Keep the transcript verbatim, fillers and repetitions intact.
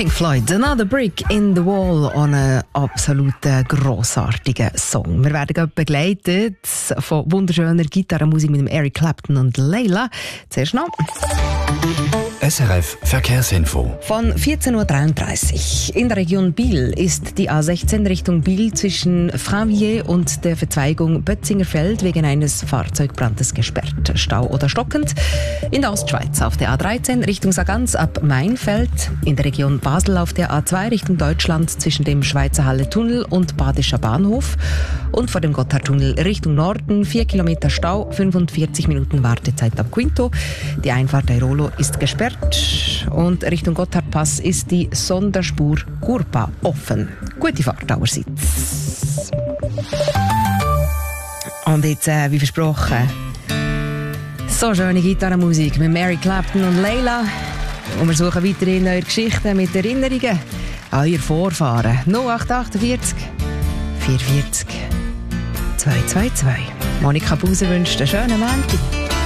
Pink Floyd, Another Brick in the Wall, einen absoluten grossartigen Song. Wir werden begleitet von wunderschöner Gitarrenmusik mit dem Eric Clapton und Layla. Zuerst noch S R F Verkehrsinfo. von vierzehn Uhr dreiunddreißig. In der Region Biel ist die A sechzehn Richtung Biel zwischen Fravier und der Verzweigung Bötzingerfeld wegen eines Fahrzeugbrandes gesperrt. Stau oder stockend. In der Ostschweiz auf der A dreizehn Richtung Sargans ab Mainfeld. In der Region Basel auf der A zwei Richtung Deutschland zwischen dem Schweizer Halle-Tunnel und Badischer Bahnhof. Und vor dem Gotthardtunnel Richtung Norden vier Kilometer Stau, fünfundvierzig Minuten Wartezeit am Quinto. Die Einfahrt Airolo ist gesperrt. Und Richtung Gotthardpass ist die Sonderspur Gurpa offen. Gute Fahrt allerseits. Und jetzt, äh, wie versprochen, so schöne Gitarrenmusik mit Mary Clapton und Layla. Und wir suchen weiterhin neue Geschichten mit Erinnerungen an ihr Vorfahren. null acht achtundvierzig vierundvierzig zwei zwei zwei. Monika Buser wünscht einen schönen Montag.